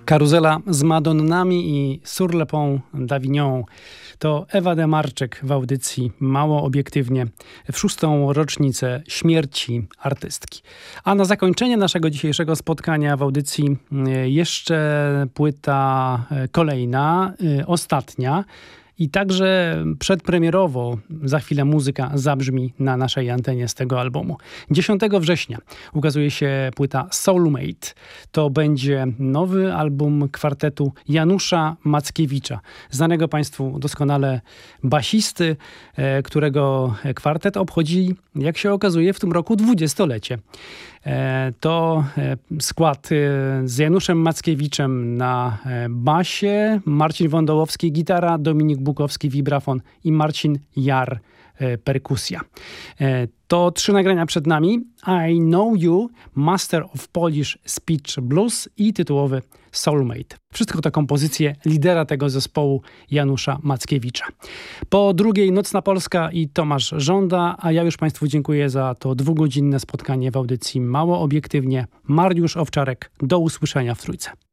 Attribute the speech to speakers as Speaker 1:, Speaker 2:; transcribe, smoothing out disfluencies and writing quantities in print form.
Speaker 1: Karuzela z Madonnami i Sur le Pont d'Avignon. To Ewa Demarczyk w audycji Mało Obiektywnie w 6. rocznicę śmierci artystki. A na zakończenie naszego dzisiejszego spotkania w audycji jeszcze płyta kolejna, ostatnia. I także przedpremierowo za chwilę muzyka zabrzmi na naszej antenie z tego albumu. 10 września ukazuje się płyta Soulmate. To będzie nowy album kwartetu Janusza Mackiewicza, znanego Państwu doskonale basisty, którego kwartet obchodzi, jak się okazuje, w tym roku 20-lecie. To skład z Januszem Mackiewiczem na basie, Marcin Wądołowski gitara, Dominik Bukowski wibrafon i Marcin Jar perkusja. To 3 nagrania przed nami. I Know You, Master of Polish Speech Blues i tytułowy Soulmate. Wszystko to kompozycje lidera tego zespołu Janusza Mackiewicza. Po drugiej Nocna Polska i Tomasz Żąda, a ja już Państwu dziękuję za to 2-godzinne spotkanie w audycji Mało Obiektywnie. Mariusz Owczarek, do usłyszenia w Trójce.